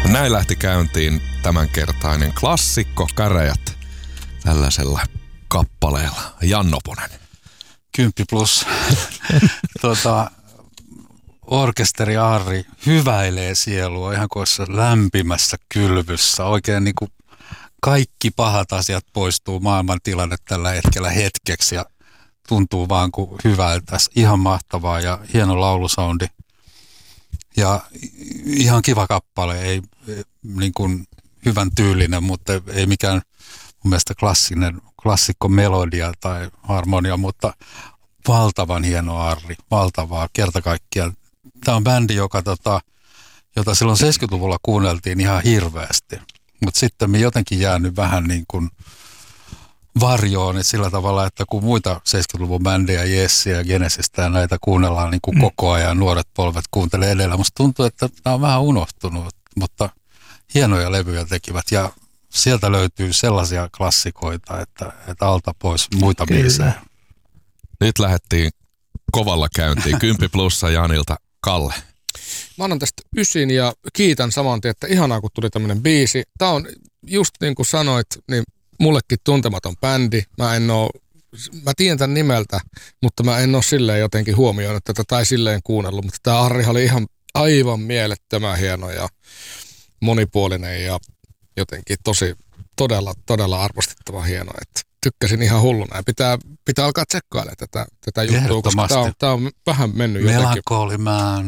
Näin lähti käyntiin tämänkertainen klassikko Käräjät tällaisella kappaleella. Jannopunen. 10+. Orkesteri Arri hyväilee sielua ihan kuin olisi lämpimässä kylvyssä. Oikein niin kuin kaikki pahat asiat poistuu maailmantilanne tällä hetkellä hetkeksi ja tuntuu vaan kuin hyvältä. Ihan mahtavaa ja hieno laulusoundi. Ja ihan kiva kappale, ei niin kuin hyvän tyylinen, mutta ei mikään mun mielestä klassikko melodia tai harmonia, mutta valtavan hieno Arri, valtavaa kerta kaikkiaan. Tämä on bändi, jota silloin 70-luvulla kuunneltiin ihan hirveästi, mutta sitten me jotenkin jäänyt vähän niin kuin varjoon niin sillä tavalla, että kun muita 70-luvun bändejä, Yesiä ja Genesistä ja näitä kuunnellaan niin kuin koko ajan, nuoret polvet kuuntelee edellä. Musta tuntuu, että tämä on vähän unohtunut, mutta hienoja levyjä tekivät ja sieltä löytyy sellaisia klassikoita, että alta pois muita biisejä. Nyt lähdettiin kovalla käyntiin. 10+ Janilta. Kalle. Mä annan tästä 9 ja kiitän saman tien, että ihanaa kun tuli tämmönen biisi. Tää on just niin kuin sanoit, niin mullekin tuntematon bändi. Mä tiedän tämän nimeltä, mutta mä en ole silleen jotenkin huomioinut tätä tai silleen kuunnellut. Mutta tää Arri oli ihan aivan mielettömän hieno ja monipuolinen ja jotenkin todella arvostettava hieno. Että tykkäsin ihan hulluna ja pitää alkaa tsekkailemaan tätä juttua, koska tää on vähän mennyt jotenkin. Melancholimään.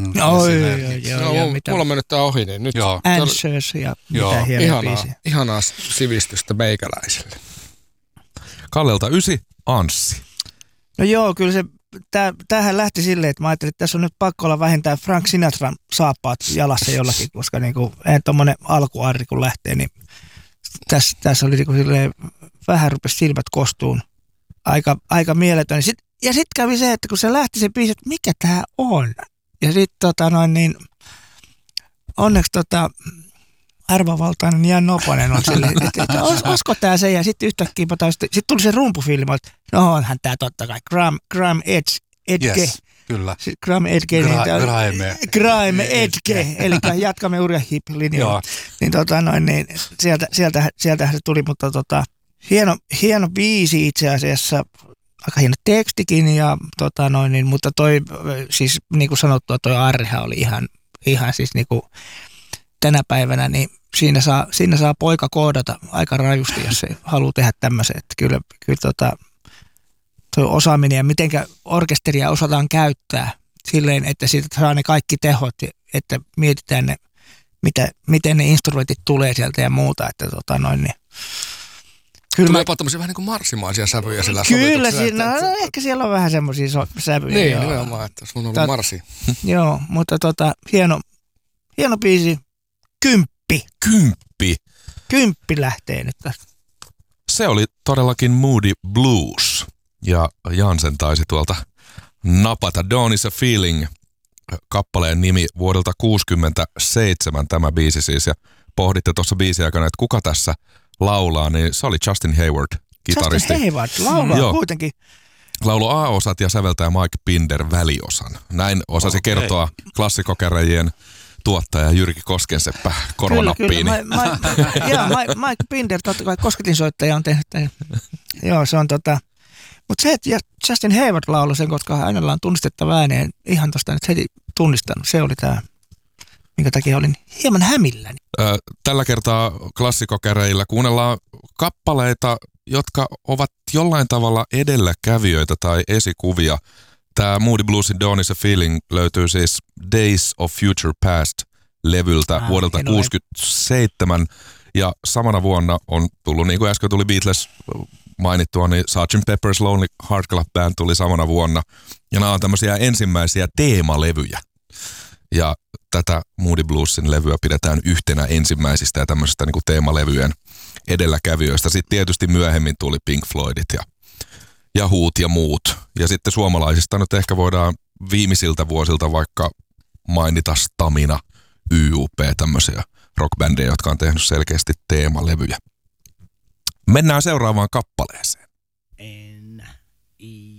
Mulla on mennyt tää ohi, niin nyt. Answers ja mitä hienoa biisiä. Ihanaa sivistystä meikäläiselle. Kallelta 9, Anssi. No joo, kyllä se, tämähän lähti silleen, että mä ajattelin, että tässä on nyt pakko olla vähintään Frank Sinatran saappaat jalassa jollakin, koska niinku, eihän tommonen alkuarri kun lähtee, niin tässä oli niinku silleen, vähän rupesi silmät kostuun. Aika mieletön. Ja sitten kävi se, että kun se lähti se biisi, että mikä tää on? Ja sitten niin onneksi arvovaltainen Jan Noponen on silleen, että olisiko tää se? Ja sitten yhtäkkiä sitten tuli se rumpufilmi, että no onhan tää totta kai Grime Edge. Yes, kyllä. Grime Edge, eli jatkamme Urja Hip-linjalla. Niin, sieltähän se tuli, mutta hieno biisi itse asiassa, aika hieno tekstikin, ja, mutta toi, siis niin kuin sanottua, toi Arrihan oli ihan siis niin kuin tänä päivänä, niin siinä saa poika koodata aika rajusti, jos se haluaa tehdä tämmöisen, että kyllä toi osaaminen ja mitenkä orkesteria osataan käyttää silleen, että siitä saa ne kaikki tehot, että mietitään ne, miten ne instrumentit tulee sieltä ja muuta, että niin Tulee jopa tämmöisiä vähän niin kuin marssimaisia sävyjä sillä kyllä, ehkä siellä on vähän semmoisia sävyjä. Niin, nimenomaan, että sun on ollut marssi. Joo, mutta hieno biisi. 10. 10 lähtee nyt tästä. Se oli todellakin Moody Blues. Ja Jansen taisi tuolta napata. Dawn is a Feeling, kappaleen nimi vuodelta 1967 tämä biisi siis. Ja pohditte tuossa biisin aikana, että kuka tässä laulaa, niin se oli Justin Hayward, kitaristi. Justin Hayward laulaa kuitenkin. Laulo A-osat ja säveltää Mike Pinder väliosan. Näin osasi kertoa klassikokäräjien tuottaja Jyrki Koskenseppä korvanappiini. Kyllä. Mike Pinder, totta kai kosketinsoittaja on tehnyt. Joo, se on mutta se, että Justin Hayward lauloi sen, koska hänellä on tunnistettava ääneen, ihan tuosta nyt heti tunnistanut. Se oli tämä, minkä takia olin hieman hämilläni. Tällä kertaa klassikokäräjillä kuunnellaan kappaleita, jotka ovat jollain tavalla edelläkävijöitä tai esikuvia. Tämä Moody Bluesin Dawn is a Feeling löytyy siis Days of Future Past-levyltä vuodelta 1967. Ja samana vuonna on tullut, niin kuin äsken tuli Beatles mainittua, niin Sgt. Pepper's Lonely Hearts Club Band tuli samana vuonna. Ja nämä on tämmöisiä ensimmäisiä teemalevyjä. Ja tätä Moody Bluesin levyä pidetään yhtenä ensimmäisistä ja tämmöisistä niin kuin teemalevyjen edelläkävijöistä. Sitten tietysti myöhemmin tuli Pink Floydit ja Whot ja muut. Ja sitten suomalaisista nyt ehkä voidaan viimeisiltä vuosilta vaikka mainita Stamina, YUP, tämmöisiä rockbändejä, jotka on tehnyt selkeästi teemalevyjä. Mennään seuraavaan kappaleeseen. N-I